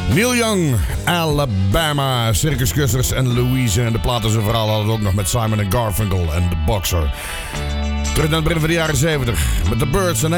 Neil Young, Alabama, Circus Cutters en Louise. En de platen zijn verhaal hadden we ook nog met Simon & Garfunkel en The Boxer. Terug naar het begin van de jaren 70 met The Byrds en